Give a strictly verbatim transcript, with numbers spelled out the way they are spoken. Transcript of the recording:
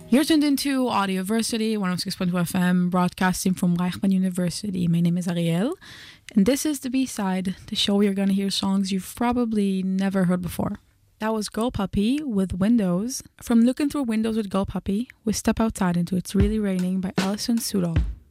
You're tuned into Audioversity, one oh six point two F M, broadcasting from Reichman University. My name is Ariel, and this is the B-side, the show where you're going to hear songs you've probably never heard before. That was Girl Puppy with Windows. From Looking Through Windows with Girl Puppy, we step outside into It's Really Raining by Alison Sudol.